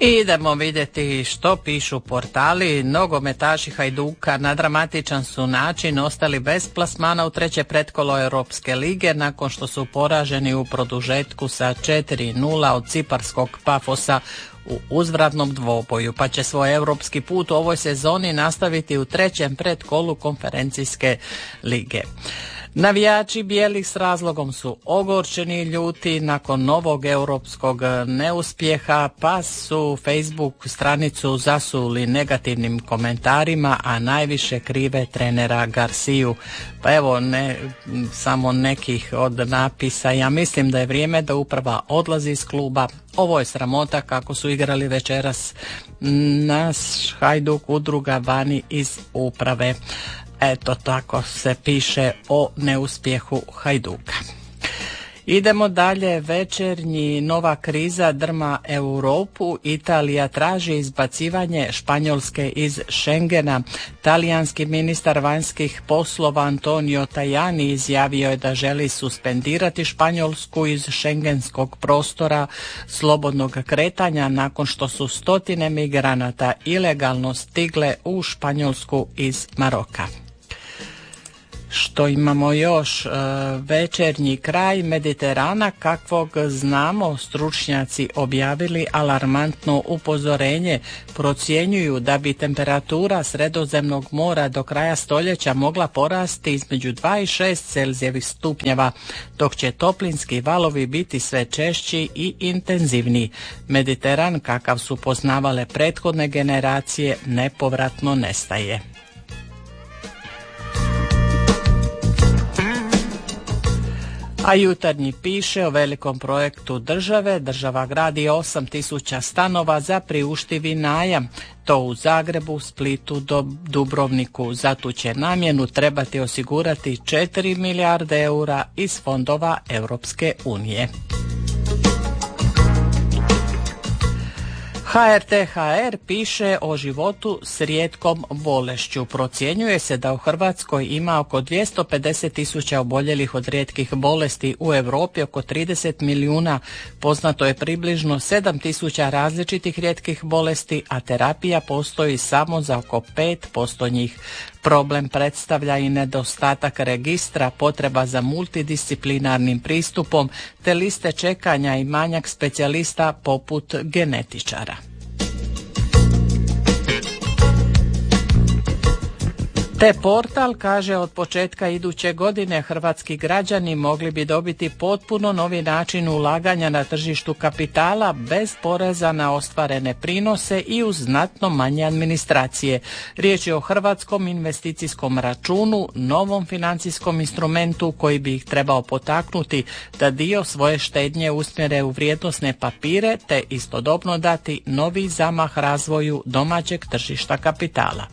Idemo vidjeti što pišu portali. Nogometaši Hajduka na dramatičan su način ostali bez plasmana u treće pretkolo Europske lige nakon što su poraženi u produžetku sa 4-0 od ciparskog Pafosa u uzvratnom dvoboju, pa će svoj europski put u ovoj sezoni nastaviti u trećem pretkolu konferencijske lige. Navijači bijelih s razlogom su ogorčeni i ljuti nakon novog europskog neuspjeha, pa su Facebook stranicu zasuli negativnim komentarima, a najviše krive trenera Garciju. Pa evo, samo nekih od napisa. Ja mislim da je vrijeme da uprava odlazi iz kluba. Ovo je sramota kako su igrali večeras. Naš Hajduk udruga vani iz uprave. Eto, tako se piše o neuspjehu Hajduka. Idemo dalje. Večernji. Nova kriza drma Europu. Italija traži izbacivanje Španjolske iz Schengena. Talijanski ministar vanjskih poslova Antonio Tajani izjavio je da želi suspendirati Španjolsku iz šengenskog prostora slobodnog kretanja nakon što su stotine migranata ilegalno stigle u Španjolsku iz Maroka. Što imamo još? Večernji kraj Mediterana kakvog znamo, stručnjaci objavili alarmantno upozorenje. Procjenjuju da bi temperatura Sredozemnog mora do kraja stoljeća mogla porasti između 2 i 6 Celzijevih stupnjeva, dok će toplinski valovi biti sve češći i intenzivniji. Mediteran, kakav su poznavale prethodne generacije, nepovratno nestaje. A Jutarnji piše o velikom projektu države. Država gradi 8.000 stanova za priuštivi najam. To u Zagrebu, Splitu, Dubrovniku. Za tu će namjenu trebati osigurati 4 milijarde eura iz fondova Europske unije. HRT.hr piše o životu s rijetkom bolešću. Procjenjuje se da u Hrvatskoj ima oko 250.000 oboljelih od rijetkih bolesti, u Europi oko 30 milijuna. Poznato je približno 7.000 različitih rijetkih bolesti, a terapija postoji samo za oko 5% njih. Problem predstavlja i nedostatak registra, potreba za multidisciplinarnim pristupom, te liste čekanja i manjak specijalista poput genetičara. Te portal kaže od početka iduće godine hrvatski građani mogli bi dobiti potpuno novi način ulaganja na tržištu kapitala bez poreza na ostvarene prinose i uz znatno manje administracije. Riječ je o hrvatskom investicijskom računu, novom financijskom instrumentu koji bi ih trebao potaknuti da dio svoje štednje usmjere u vrijednosne papire te istodobno dati novi zamah razvoju domaćeg tržišta kapitala.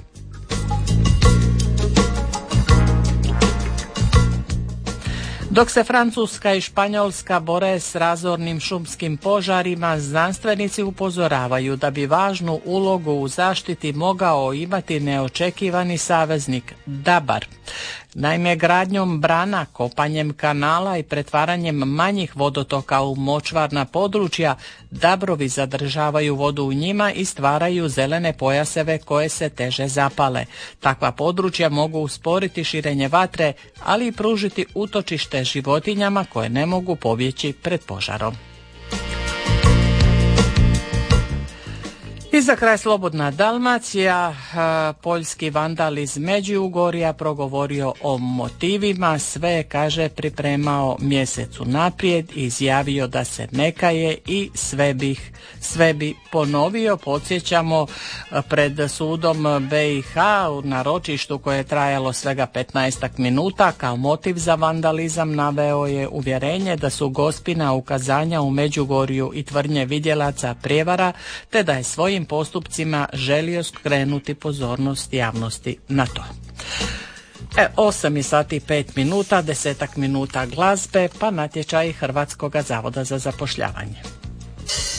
Dok se Francuska i Španjolska bore s razornim šumskim požarima, znanstvenici upozoravaju da bi važnu ulogu u zaštiti mogao imati neočekivani saveznik Dabar. Naime, gradnjom brana, kopanjem kanala i pretvaranjem manjih vodotoka u močvarna područja, dabrovi zadržavaju vodu u njima i stvaraju zelene pojaseve koje se teže zapale. Takva područja mogu usporiti širenje vatre, ali i pružiti utočište životinjama koje ne mogu pobjeći pred požarom. I za kraj Slobodna Dalmacija. Poljski vandal iz Međugorja progovorio o motivima, sve kaže pripremao mjesec unaprijed, izjavio da se ne kaje i sve bi ponovio. Podsjećamo, pred sudom BiH na ročištu koje je trajalo svega 15 minuta kao motiv za vandalizam naveo je uvjerenje da su gospina ukazanja u Međugorju i tvrdnje vidjelaca prijevara, te da je svojim postupcima želio skrenuti pozornost javnosti na to. 8 sati i 5 minuta, 10 minuta glazbe, pa natječaj Hrvatskog zavoda za zapošljavanje.